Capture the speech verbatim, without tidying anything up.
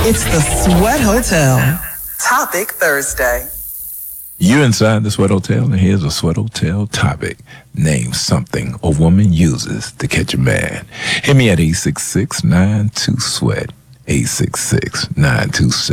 It's the Sweat Hotel. Topic Thursday. You're inside the Sweat Hotel, and here's a Sweat Hotel topic. Name something a woman uses to catch a man. Hit me at eight six six, nine two, SWEAT, eight six six, nine two six.